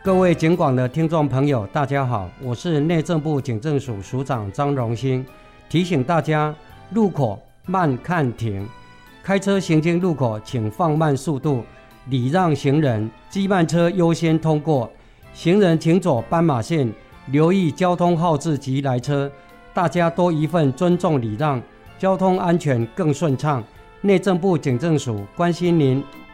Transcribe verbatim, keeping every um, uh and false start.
各位警广的听众朋友大家好，我是内政部警政署署长张荣兴，提醒大家路口慢看停，开车行经路口请放慢速度，礼让行人，机慢车优先通过，行人请走斑马线，留意交通号志及来车，大家多一份尊重礼让，交通安全更顺畅。内政部警政署关心您。